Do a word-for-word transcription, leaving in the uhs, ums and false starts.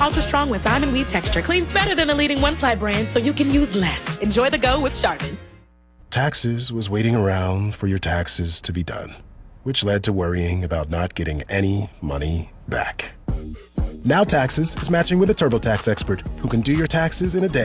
Ultra Strong with diamond weave texture cleans better than the leading one-ply brand, so you can use less. Enjoy the go with Charmin. Taxes was waiting around for your taxes to be done, which led to worrying about not getting any money back. Now Taxes is matching with a TurboTax expert who can do your taxes in a day.